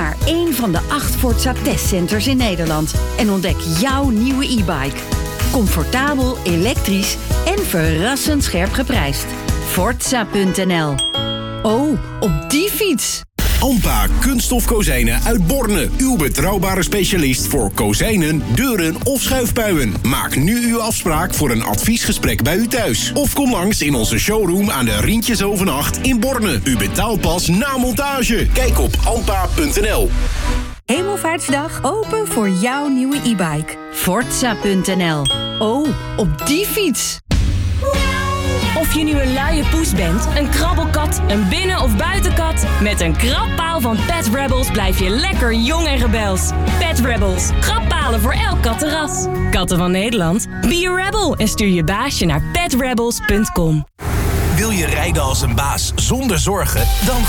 naar één van de 8 Forza testcenters in Nederland en ontdek jouw nieuwe e-bike. Comfortabel, elektrisch en verrassend scherp geprijsd. Forza.nl. Oh, op die fiets! Ampa Kunststof Kozijnen uit Borne. Uw betrouwbare specialist voor kozijnen, deuren of schuifpuien. Maak nu uw afspraak voor een adviesgesprek bij u thuis. Of kom langs in onze showroom aan de Rientjeshoven 8 in Borne. U betaalt pas na montage. Kijk op ampa.nl. Hemelvaartsdag open voor jouw nieuwe e-bike. Forza.nl. Oh, op die fiets! Of je nu een luie poes bent, een krabbelkat, een binnen- of buitenkat. Met een krabpaal van Pet Rebels blijf je lekker jong en rebels. Pet Rebels, krabbpalen voor elk kattenras. Katten van Nederland, be a rebel en stuur je baasje naar petrebels.com. Wil je rijden als een baas zonder zorgen? Dan